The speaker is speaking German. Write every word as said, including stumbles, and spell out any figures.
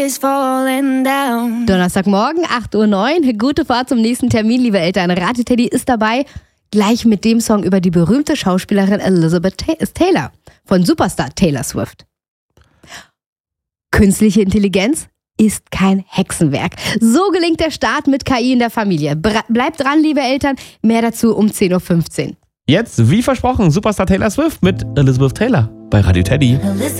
is falling down. Donnerstagmorgen, acht Uhr neun. Gute Fahrt zum nächsten Termin, liebe Eltern. Radio Teddy ist dabei, gleich mit dem Song über die berühmte Schauspielerin Elizabeth Taylor von Superstar Taylor Swift. Künstliche Intelligenz ist kein Hexenwerk. So gelingt der Start mit K I in der Familie. Bra- bleibt dran, liebe Eltern. Mehr dazu um zehn Uhr fünfzehn. Jetzt, wie versprochen, Superstar Taylor Swift mit Elizabeth Taylor bei Radio Teddy.